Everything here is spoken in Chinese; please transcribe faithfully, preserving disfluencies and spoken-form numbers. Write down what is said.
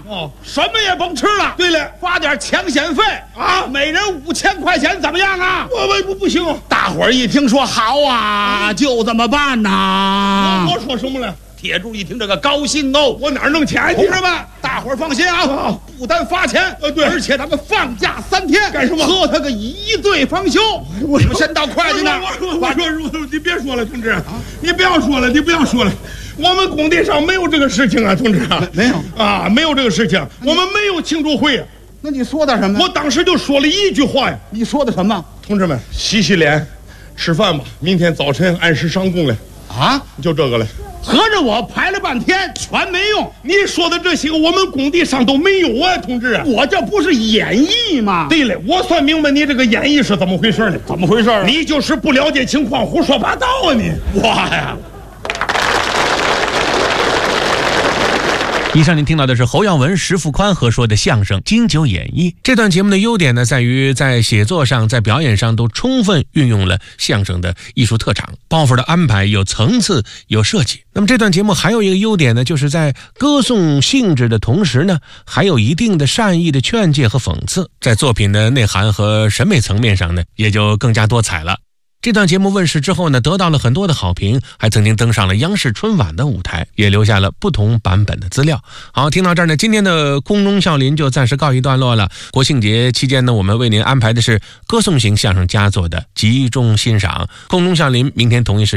哦，什么也甭吃了。 对了， 发点抢险费啊， 每人五千块钱，怎么样啊？ 我我不不行。 大伙儿一听说好啊，就这么办呐。 我我说什么了？ 铁柱一听这个高兴哦， 我哪儿弄钱去？ 同志们，大伙儿放心啊，不但发钱， 呃对， 而且咱们放假三天， 干什么？ 喝他个一醉方休。 我们先到会计那儿。 我说我说你别说了，同志，你不要说了，你不要说了。我们工地上没有这个事情啊，同志。 没有啊，没有这个事情，我们没有庆祝会。 那你说点什么？ 我当时就说了一句话呀。 你说的什么？ 同志们，洗洗脸，吃饭吧，明天早晨按时上工了。 啊， 就这个了。 合着我排了半天全没用。 你说的这些个我们工地上都没有啊，同志。 我这不是演绎吗？ 对了，我算明白你这个演绎是怎么回事了。 怎么回事？ 你就是不了解情况，胡说八道啊你！ 我呀。 以上您听到的是侯耀文、石富宽合说的相声《金九演绎》。这段节目的优点呢，在于在写作上、在表演上都充分运用了相声的艺术特长，包袱的安排有层次、有设计。那么这段节目还有一个优点呢，就是在歌颂性质的同时呢，还有一定的善意的劝诫和讽刺，在作品的内涵和审美层面上呢，也就更加多彩了。这段节目问世之后呢，得到了很多的好评，还曾经登上了央视春晚的舞台，也留下了不同版本的资料。好，听到这儿呢，今天的空中笑林就暂时告一段落了。国庆节期间呢，我们为您安排的是歌颂型相声佳作的集中欣赏。空中笑林明天同一时间